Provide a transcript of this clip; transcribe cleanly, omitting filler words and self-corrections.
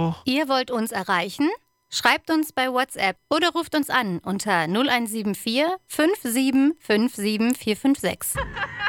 noch? Ihr wollt uns erreichen? Schreibt uns bei WhatsApp oder ruft uns an unter 0174 57 57 456.